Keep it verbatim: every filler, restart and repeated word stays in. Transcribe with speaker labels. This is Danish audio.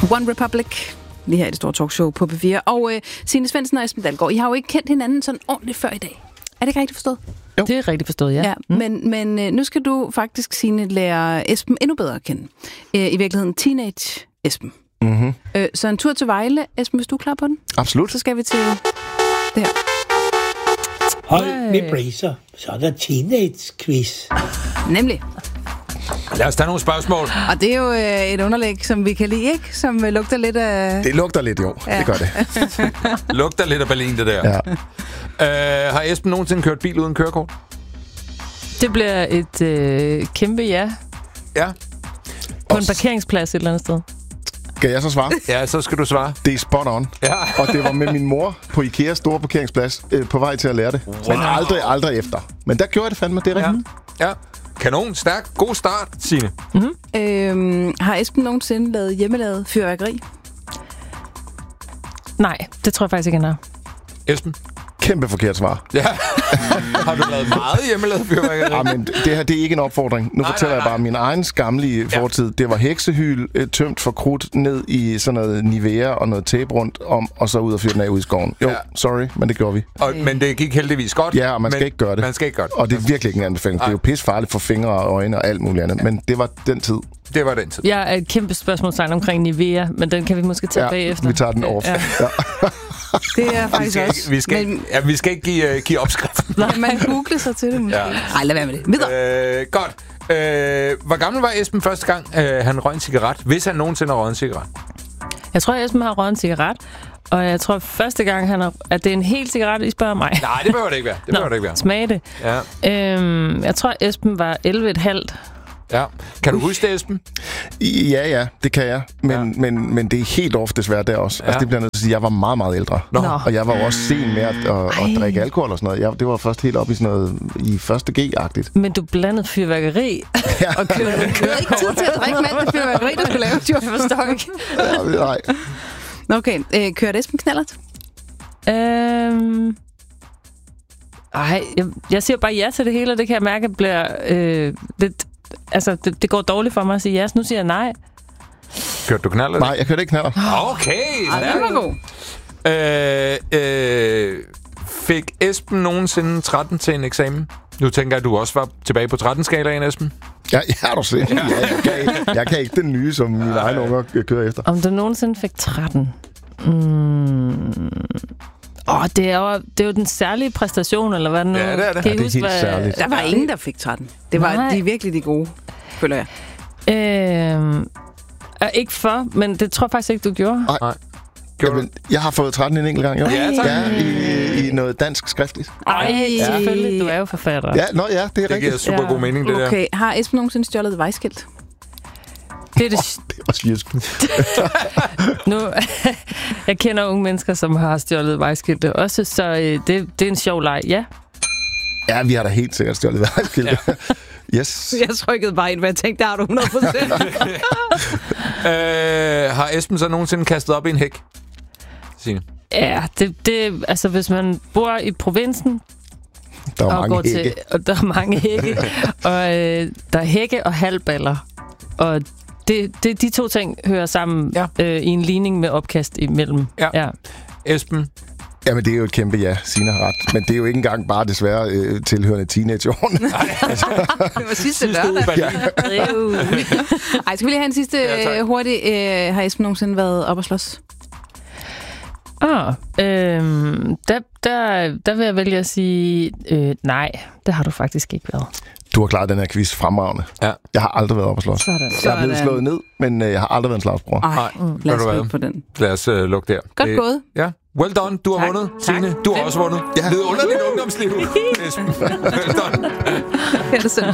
Speaker 1: One Republic, lige her i det store talkshow på P fire. Og øh, Signe Svendsen og Esben Dalgaard, I har jo ikke kendt hinanden sådan ordentligt før i dag. Er det ikke rigtigt forstået?
Speaker 2: Jo. Det er rigtigt forstået, ja.
Speaker 1: ja
Speaker 2: mm.
Speaker 1: Men, men øh, nu skal du faktisk, Signe, lære Esben endnu bedre at kende. Øh, I virkeligheden teenage Esben.
Speaker 3: Mm-hmm.
Speaker 1: Øh, så en tur til Vejle. Esben, hvis du er klar på den?
Speaker 3: Absolut.
Speaker 1: Så skal vi til det her.
Speaker 4: Hold med bracer, så er der teenage-quiz.
Speaker 1: Nemlig.
Speaker 5: Lad os tage nogle spørgsmål.
Speaker 1: Og det er jo øh, et underlæg, som vi kan lide, ikke? Som øh, lugter lidt af...
Speaker 3: Det lugter lidt, jo. Ja. Det gør det.
Speaker 5: Lugter lidt af Berlin, det der. Ja. Øh, har Esben nogensinde kørt bil uden kørekort?
Speaker 2: Det bliver et øh, kæmpe ja.
Speaker 5: Ja.
Speaker 2: På en parkeringsplads et eller andet sted.
Speaker 3: Skal jeg så svare?
Speaker 5: Ja, så skal du svare.
Speaker 3: Det er spot on.
Speaker 5: Ja.
Speaker 3: Og det var med min mor på Ikeas store parkeringsplads øh, på vej til at lære det. Wow. Men aldrig, aldrig efter. Men der gjorde jeg det fandme, det er rigtigt.
Speaker 5: Ja. ja. Kanon, stærk, god start, Signe.
Speaker 1: Mm-hmm. Øhm, har Esben nogensinde lavet hjemmelavet fyrværkeri?
Speaker 2: Nej, det tror jeg faktisk ikke, han har.
Speaker 5: Esben?
Speaker 3: Kæmpe forkert svar.
Speaker 5: Ja. Har du lavet meget hjemmelavet fyrværkeri?
Speaker 3: Ja, men det her, det er ikke en opfordring. Nu nej, fortæller nej, nej. jeg bare min egen skamlige fortid. Ja. Det var heksehyl, øh, tømt for krudt ned i sådan noget Nivea og noget tape rundt om, og så ud og fyre den af ud i skoven. Jo, ja. sorry, men det gjorde vi.
Speaker 5: Og, men det gik heldigvis godt.
Speaker 3: Ja, og man skal
Speaker 5: men,
Speaker 3: ikke gøre det.
Speaker 5: Man skal ikke gøre det.
Speaker 3: Og det er virkelig ikke en anbefaling. Det er jo pissefarligt for fingre og øjne og alt muligt andet. Ja. Men det var den tid.
Speaker 5: Det var den tid.
Speaker 2: Jeg er et kæmpe spørgsmålstegn omkring Nivea, men den kan vi måske tage
Speaker 3: ja,
Speaker 2: bagefter.
Speaker 3: vi tager den off. Ja. Ja.
Speaker 1: Det er faktisk
Speaker 5: vi skal
Speaker 1: også.
Speaker 5: Ikke, vi, skal, men, ja, vi skal ikke give, uh, give opskriften.
Speaker 1: Nej, man googler sig til det måske. Nej, ja. lad være med det. Videre.
Speaker 5: Øh, godt. Øh, hvor gammel var Esben første gang, øh, han røg en cigaret? Hvis han nogensinde har røget en cigaret?
Speaker 2: Jeg tror, Esben har røget en cigaret. Og jeg tror første gang, han har, at det er en hel cigaret, I spørger mig.
Speaker 5: Nej, det behøver det ikke være. Det behøver det ikke være.
Speaker 2: Smag det.
Speaker 5: Ja.
Speaker 2: Øhm, jeg tror, Esben var elleve komma fem.
Speaker 5: Ja. Kan du huske det, Esben?
Speaker 3: Ja, ja, det kan jeg. Men, ja. men, men det er helt off desværre der også. Ja. Altså, det bliver nødt til at sige, jeg var meget, meget ældre. Nå. Og jeg var også sen med at, at, at drikke alkohol og sådan noget. Jeg, det var først helt op i sådan noget i første G-agtigt.
Speaker 2: Men du blandede fyrværkeri
Speaker 3: ja.
Speaker 2: og kørte.
Speaker 1: Du havde ikke tid til at drikke med alt det fyrværkeri, du skulle lave. Jeg forstår ikke.
Speaker 3: Ja, nej.
Speaker 1: Okay, øh, kørte Esben knallert?
Speaker 2: Øhm... Ej, jeg, jeg siger bare ja til det hele, og det kan jeg mærke bliver øh, lidt... Altså, det, det går dårligt for mig at sige ja, så nu siger jeg nej.
Speaker 5: Kørte du knaller?
Speaker 3: Nej, jeg kørte ikke knaller.
Speaker 5: Okay,
Speaker 1: Ej, det var god.
Speaker 5: Øh, øh, fik Esben nogensinde tretten til en eksamen? Nu tænker jeg, at du også var tilbage på tretten-skalaen, Esben.
Speaker 3: Ja, ja, du ser. Ja, jeg, kan, jeg kan ikke den nye, som mine egne unger kører efter.
Speaker 2: Om du nogensinde fik tretten? Mm. Åh, oh, det, er jo, det er jo den særlige præstation, eller hvad nu?
Speaker 5: Ja, det er det.
Speaker 2: Kan I
Speaker 3: ja, det er
Speaker 2: huske,
Speaker 3: helt
Speaker 2: hvad...
Speaker 3: særligt.
Speaker 1: Der var ingen, der fik tretten. Det var
Speaker 2: Nej.
Speaker 1: de virkelig de gode, føler jeg.
Speaker 2: Øhm, ikke for, men det tror jeg faktisk ikke, du gjorde.
Speaker 3: Nej. Jamen, jeg har fået tretten en enkelt gang, jo.
Speaker 5: Ja, tak.
Speaker 3: Ja, i, i noget dansk skriftligt.
Speaker 2: Ej, ja. Selvfølgelig. Du er jo forfatter.
Speaker 3: Ja, nå, ja, det er
Speaker 5: det
Speaker 3: rigtigt.
Speaker 5: Det giver super
Speaker 2: ja.
Speaker 5: god mening, det
Speaker 1: Okay,
Speaker 5: der.
Speaker 1: har Esben nogensinde stjålet et vejskilt?
Speaker 2: Det er det...
Speaker 3: Oh, det var svirsk.
Speaker 2: nu, jeg kender unge mennesker, som har stjålet vejskilte også, så øh, det, det er en sjov leg, ja.
Speaker 3: Ja, vi har da helt sikkert stjålet vejskilt. Ja. Yes.
Speaker 1: Jeg trykkede bare ind, for jeg tænkte, der har du hundrede procent.
Speaker 5: øh, har Esben så nogensinde kastet op i en hæk? Signe.
Speaker 2: Ja, det, det, altså hvis man bor i provinsen,
Speaker 3: der er
Speaker 2: og
Speaker 3: mange
Speaker 2: går
Speaker 3: hække.
Speaker 2: til, og der er mange hække, og øh, der er hække og halvballer, og det, det, de to ting hører sammen ja. øh, i en ligning med opkast imellem.
Speaker 5: Ja.
Speaker 2: Ja.
Speaker 5: Esben?
Speaker 3: Jamen, det er jo et kæmpe ja, Signe har ret. Men det er jo ikke engang bare desværre øh, tilhørende teenageårene.
Speaker 1: Altså. Det var sidste lørdag.
Speaker 3: Ja.
Speaker 1: Ej, skal vi lige have en sidste
Speaker 5: ja,
Speaker 1: øh, hurtig? Øh, har Esben nogensinde været op og slås?
Speaker 2: Ah, øhm, der, der, der vil jeg vælge at sige, øh, nej, det har du faktisk ikke været.
Speaker 3: Du har klaret den her quiz fremragende.
Speaker 5: Ja.
Speaker 3: Jeg har aldrig været op og slås.
Speaker 2: Sådan.
Speaker 3: Jeg er blevet slået ned, men øh, jeg har aldrig været en slagsbror.
Speaker 1: Ej, mm, lad os slutte på den.
Speaker 5: Lad os uh, lukke der.
Speaker 1: Godt
Speaker 5: det,
Speaker 1: gået.
Speaker 5: Ja. Well done. Du har tak. vundet, Signe. Du har også vundet.
Speaker 3: Ja.
Speaker 5: Vidunderligt ungdomsliv, Esben. Well done.
Speaker 1: Held og